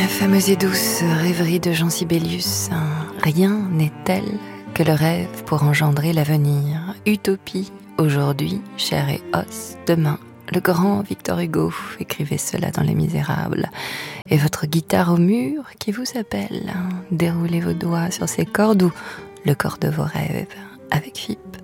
fameuse et douce rêverie de Jean Sibelius, rien n'est tel que le rêve pour engendrer l'avenir. Utopie, aujourd'hui, chair et os, demain. Le grand Victor Hugo écrivait cela dans Les Misérables. Et votre guitare au mur qui vous appelle, déroulez vos doigts sur ces cordes ou le corps de vos rêves avec FIP.